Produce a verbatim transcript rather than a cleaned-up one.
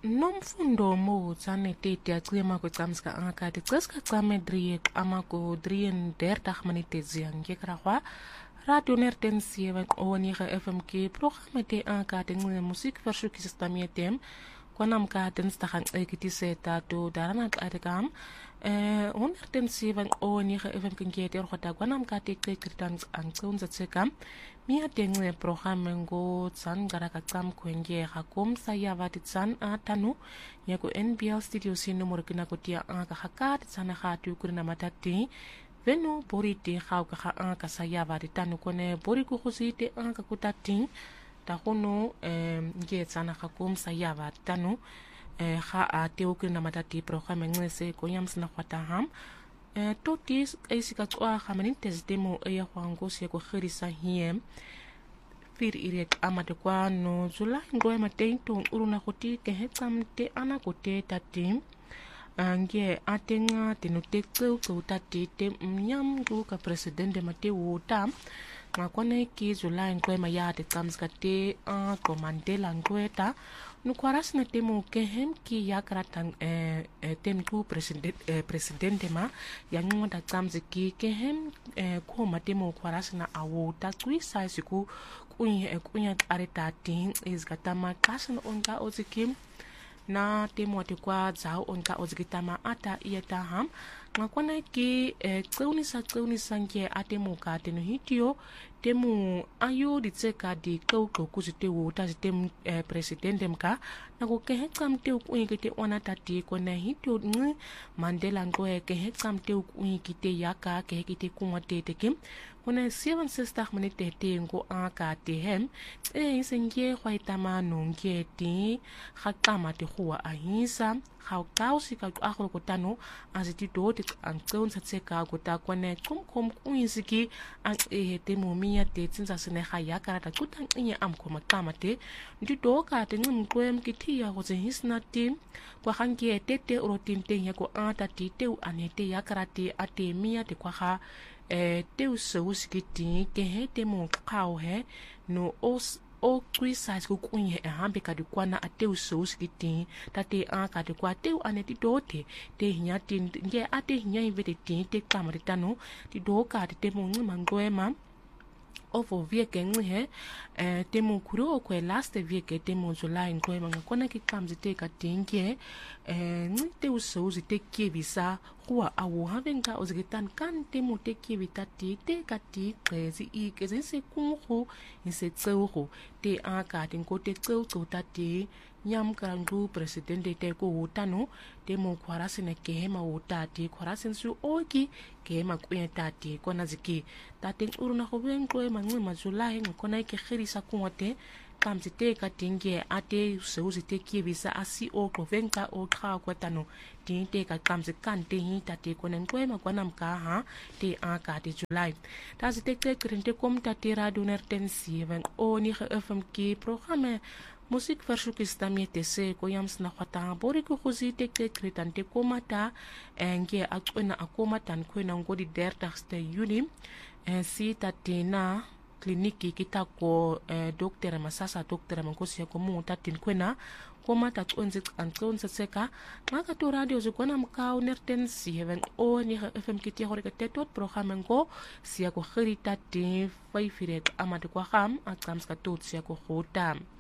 nomfundo motsane tete acima kwecamska angakati ceska came drie amako drieën dertig minute ziange kragwa radio nertensie onige F M K programme te angakati ngwe muziekverzoekjes tamietem kwanam ka dinsdag aan ekitise tato darana atekam eh honderdzeven onige F M K ngete rota kwanam ka te kritan aan tsunza tsekam mia tengwe programme ngo tsan garaka tsam kwenge hakom sayava tsan atanu yako N B L studio sino morkina kotia anga hakat tsana khatu kurina matati venu borite khauka kha anga sayava tanu kone boriku khusite anga kutati tahono nge tsana hakom sayava tanu kha ate ukurina matati programme ngese koyams na kwataham totis esika tswa khamanintes demo eya kwango se ko khirisa hiem fir irek amate kwano zula ngoe matento uruna khoti ke hetsamte ana kote tatim ange atenga tenotekso ko tatite mnyam go ka presidente mate wota ngakone ki zula ngoe mayate tsamskate a ko Mandela ngoeta nukwaras na temo kehem ki yakratan eh, eh, tem ku president eh, presidente ma yango da tsamziki kehem eh, ko matemo kwaras na awota kuisa siku kunya eh, kunya areta tin is gatama kasan onga ozikim na temo atikwa zao onga ozikitama ata ietaham ngakona ki eh, tseunisa tseunisa nge atemo ka teno hitio temu ayo ditseka di kau kau kuzite wota zitem eh, presidente mka na ko kehekam te ukuingite ona tati kona hitio ngi Mandela ngoe kehekam te ukuingite yaka kehekite kumate tekim kona seven sisters minute te ngo aka te hem e isenge khwaitama nonge ti khakama te khuwa ahisa khawkausi ka akhro kotano aziti dot an tson satseka kota kone kumkom kuisiki an e te mumia te tsinza sene khaya karata kutan inye amko makama te ndi doka te ngum kwem kitia ko hisna tim kwa hange tete urotin te yako ata ti te anete yakarate ate mia te kwa ha eh te so usikiti ke he te mo khao he no os o kuisais ku kunye e hambe ka dikwana ate so usikiti tate a ka dikwa te aneti dote te hinyati nge ate hinya invete te kamari tano ti doka te mo ngmangoema ovo vieke nghe eh temo kuro ko last vieke temo July ngoe manga kona ki kamzite ka tinge eh ngite usozi te kivisa kwa awu havenga ozigitan kan temo te kivita ti te ka ti qezi i keze se kungu inse tseugo te aka tingo te tseu tsota ti nyam karangu presidente te ko utano temo kwarasi ne kehema utati kwarasi su oki kehema kuyetati kona ziki tating uruna khobenko mangwe mazulahe ngkona ke khirisa kungote kamzite ka tinge ate seuzite kibisa asi o kovenka o kha kwatano tinte ka kamze kante hita te konen kwema kwanam ka ha te aka te July tazite te krente kom tate radio nertensie oni ge F M K programme muziekverzoekjes daarmee te se ko yams na khata bori ko khuzi te te kritante komata nge akwena akomata nkwena ngodi dertigste Juni en si tatina kliniki kitako eh, dokter masasa dokter mankosi ko mu tatin kwena komata tsunze antsunze seka ngaka to radio zikona mkao nertensi even o ni F M K ti hore ke tot programme ngo sia ko khirita te five amate kwa kham atsamska tot sia ko khotam